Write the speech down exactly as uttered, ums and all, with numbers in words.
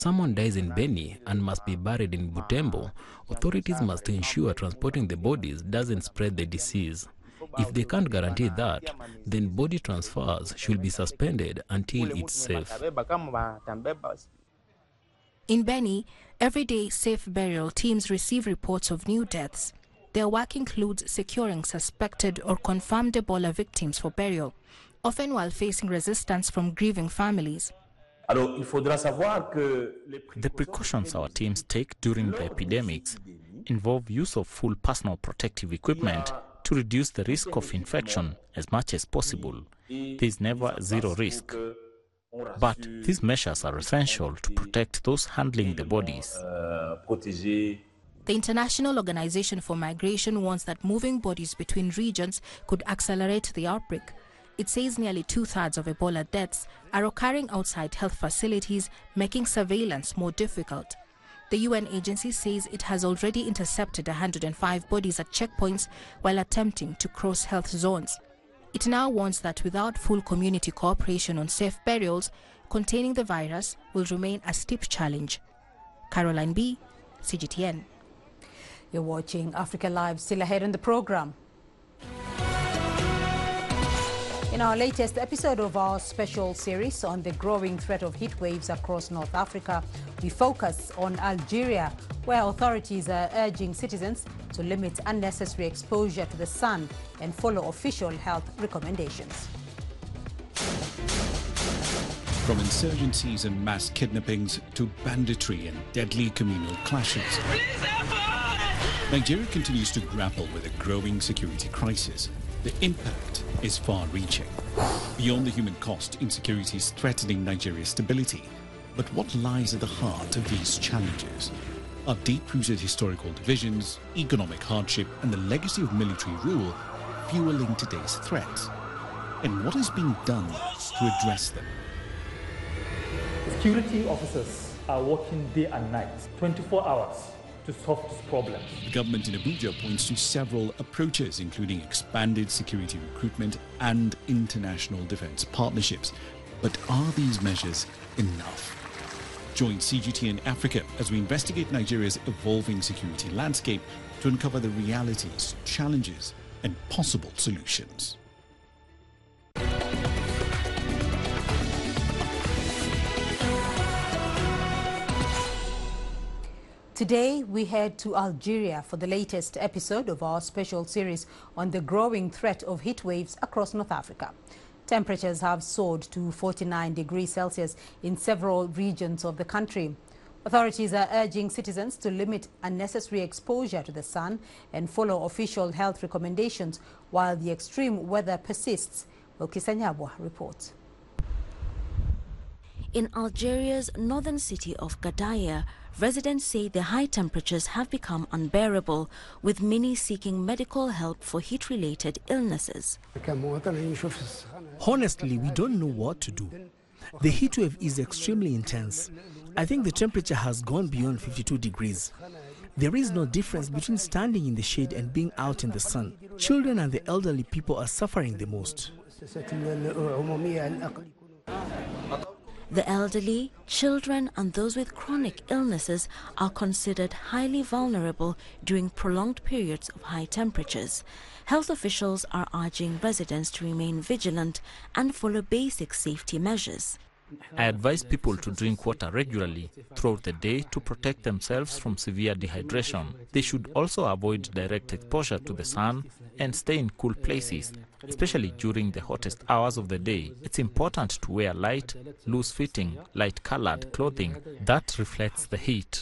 Someone dies in Beni and must be buried in Butembo, authorities must ensure transporting the bodies doesn't spread the disease. If they can't guarantee that, then body transfers should be suspended until it's safe. In Beni, everyday safe burial teams receive reports of new deaths. Their work includes securing suspected or confirmed Ebola victims for burial, often while facing resistance from grieving families. The precautions our teams take during the epidemics involve use of full personal protective equipment to reduce the risk of infection as much as possible. There is never zero risk. But these measures are essential to protect those handling the bodies. The International Organization for Migration warns that moving bodies between regions could accelerate the outbreak. It says nearly two-thirds of Ebola deaths are occurring outside health facilities, making surveillance more difficult. The U N agency says it has already intercepted one hundred five bodies at checkpoints while attempting to cross health zones. It now warns that without full community cooperation on safe burials, containing the virus will remain a steep challenge. Caroline B., C G T N. You're watching Africa Live. Still ahead on the program. In our latest episode of our special series on the growing threat of heat waves across North Africa, we focus on Algeria, where authorities are urging citizens to limit unnecessary exposure to the sun and follow official health recommendations. From insurgencies and mass kidnappings to banditry and deadly communal clashes, Nigeria continues to grapple with a growing security crisis. The impact is far-reaching. Beyond the human cost, insecurity is threatening Nigeria's stability. But what lies at the heart of these challenges? Are deep-rooted historical divisions, economic hardship, and the legacy of military rule fueling today's threats? And what is being done to address them? Security officers are working day and night, twenty-four hours, to solve this problem. The government in Abuja points to several approaches, including expanded security recruitment and international defense partnerships. But are these measures enough? Join C G T N Africa as we investigate Nigeria's evolving security landscape to uncover the realities, challenges, and possible solutions. Today, we head to Algeria for the latest episode of our special series on the growing threat of heat waves across North Africa. Temperatures have soared to forty-nine degrees Celsius in several regions of the country. Authorities are urging citizens to limit unnecessary exposure to the sun and follow official health recommendations while the extreme weather persists. Wilkisa Nyabwa reports. In Algeria's northern city of Gadaia, residents say the high temperatures have become unbearable, with many seeking medical help for heat-related illnesses. Honestly, we don't know what to do. The heat wave is extremely intense. I think the temperature has gone beyond fifty-two degrees. There is no difference between standing in the shade and being out in the sun. Children and the elderly people are suffering the most. The elderly, children and those with chronic illnesses are considered highly vulnerable during prolonged periods of high temperatures. Health officials are urging residents to remain vigilant and follow basic safety measures. I advise people to drink water regularly throughout the day to protect themselves from severe dehydration. They should also avoid direct exposure to the sun and stay in cool places, especially during the hottest hours of the day. It's important to wear light, loose-fitting, light-colored clothing that reflects the heat.